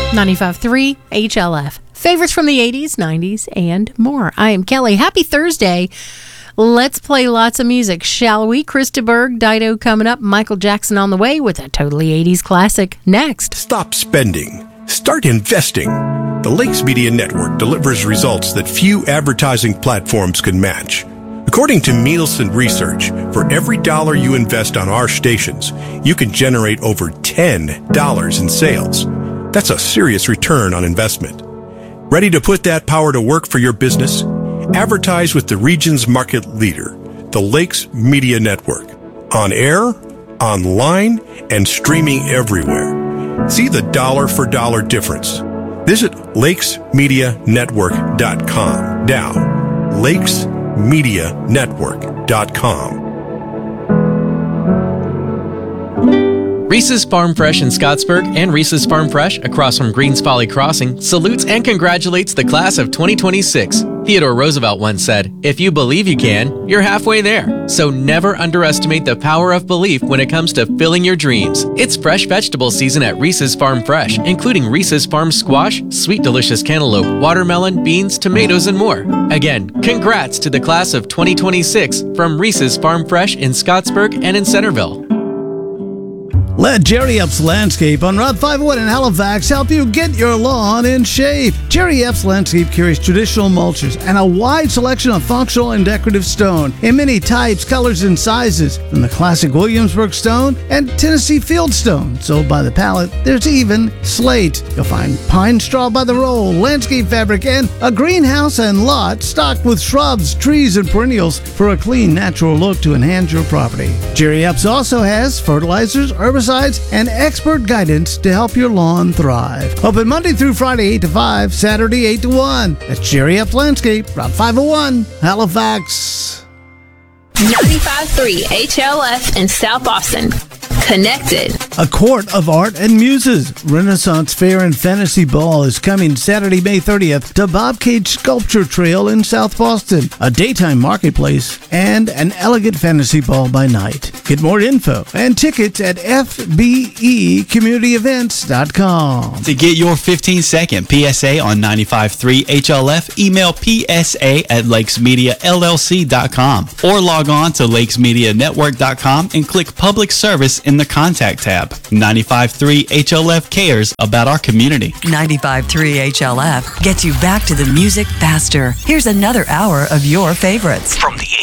95.3 HLF. Favorites from the 80s, 90s, and more. I am Kelly. Happy Thursday. Let's play lots of music, shall we? Krista Berg, Dido coming up, Michael Jackson on the way with a totally 80s classic next. Stop spending. Start investing. The Lakes Media Network delivers results that few advertising platforms can match. According to Nielsen Research, for every dollar you invest on our stations, you can generate over $10 in sales. That's a serious return on investment. Ready to put that power to work for your business? Advertise with the region's market leader, the Lakes Media Network. On air, online, and streaming everywhere. See the dollar for dollar difference. Visit lakesmedianetwork.com. Now, lakesmedianetwork.com. Reese's Farm Fresh in Scottsburg and Reese's Farm Fresh across from Greens Folly Crossing salutes and congratulates the class of 2026. Theodore Roosevelt once said, "If you believe you can, you're halfway there." So never underestimate the power of belief when it comes to filling your dreams. It's fresh vegetable season at Reese's Farm Fresh, including Reese's Farm Squash, sweet delicious cantaloupe, watermelon, beans, tomatoes, and more. Again, congrats to the class of 2026 from Reese's Farm Fresh in Scottsburg and in Centerville. Let Jerry Epps Landscape on Route 501 in Halifax help you get your lawn in shape. Jerry Epps Landscape carries traditional mulches and a wide selection of functional and decorative stone in many types, colors, and sizes, from the classic Williamsburg stone and Tennessee fieldstone. Sold by the pallet, there's even slate. You'll find pine straw by the roll, landscape fabric, and a greenhouse and lot stocked with shrubs, trees, and perennials for a clean, natural look to enhance your property. Jerry Epps also has fertilizers, herbicides, and expert guidance to help your lawn thrive. Open Monday through Friday 8 to 5, Saturday 8 to 1. That's Jerry Epps Landscape, Route 501, Halifax. 95.3 HLF in South Austin. Connected. A Court of Art and Muses Renaissance Fair and Fantasy Ball is coming Saturday, May 30th to Bob Cage Sculpture Trail in South Boston, a daytime marketplace, and an elegant fantasy ball by night. Get more info and tickets at fbecommunityevents.com. To get your 15-second PSA on 95.3 HLF, email psa@lakesmediallc.com or log on to lakesmedianetwork.com and click Public Service in the Contact tab. 95.3 HLF cares about our community. 95.3 HLF gets you back to the music faster. Here's another hour of your favorites. From the